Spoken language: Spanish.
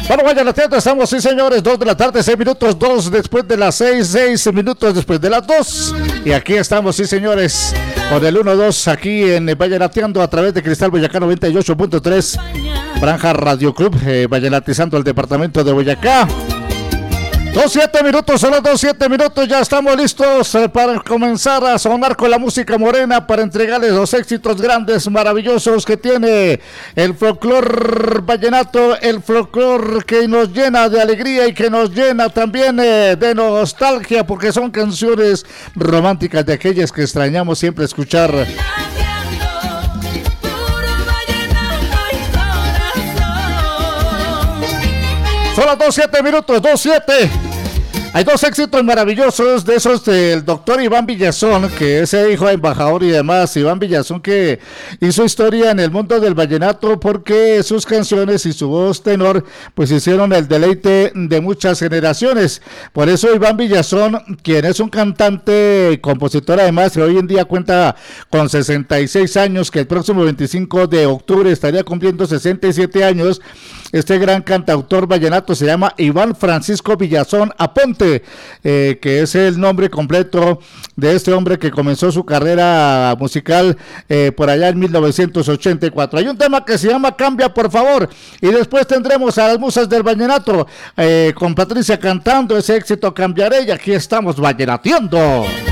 Bueno, vayan a la tienda, estamos, sí señores, 2 de la tarde, 6 minutos, 2 después de las 6, 6 minutos después de las 2. Y aquí estamos, sí señores, con el 1-2 aquí en Vallenateando a través de Cristal Boyacá 98.3, Franja Radio Club, vallenatizando el departamento de Boyacá. 2-7 minutos, solo 2-7 minutos, ya estamos listos para comenzar a sonar con la música morena para entregarles los éxitos grandes, maravillosos que tiene el folclor vallenato, el folclor que nos llena de alegría y que nos llena también de nostalgia, porque son canciones románticas de aquellas que extrañamos siempre escuchar. Solo 2-7 minutos, 2-7. Hay dos éxitos maravillosos de esos del doctor Iván Villazón, que es hijo de embajador y demás. Iván Villazón, que hizo historia en el mundo del vallenato porque sus canciones y su voz tenor pues hicieron el deleite de muchas generaciones. Por eso Iván Villazón, quien es un cantante y compositor además, que hoy en día cuenta con 66 años, que el próximo 25 de octubre estaría cumpliendo 67 años. Este gran cantautor vallenato se llama Iván Francisco Villazón Aponte, que es el nombre completo de este hombre que comenzó su carrera musical por allá en 1984. Hay un tema que se llama Cambia por favor, y después tendremos a las musas del vallenato con Patricia cantando ese éxito Cambiaré, y aquí estamos vallenateando.